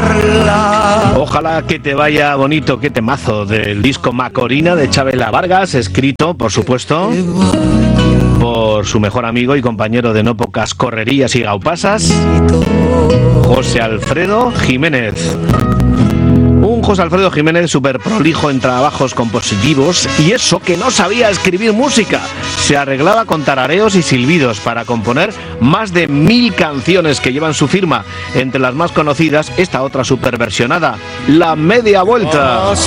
cantarla. Ojalá que te vaya bonito, qué temazo del disco Macorina de Chabela Vargas, escrito, por supuesto, por su mejor amigo y compañero de no pocas correrías y gaupasas, José Alfredo Jiménez. Un José Alfredo Jiménez súper prolijo en trabajos compositivos, y eso que no sabía escribir música. Se arreglaba con tarareos y silbidos para componer más de 1000 canciones que llevan su firma. Entre las más conocidas, esta otra superversionada, La Media Vuelta.